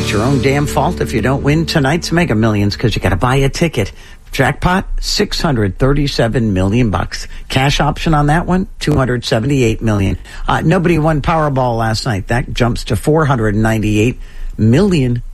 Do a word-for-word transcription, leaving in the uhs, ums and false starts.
It's your own damn fault if you don't win tonight's Mega Millions because you got to buy a ticket. Jackpot, six hundred thirty-seven million bucks. Cash option on that one, two hundred seventy-eight million. Uh, nobody won Powerball last night. That jumps to four hundred ninety-eight million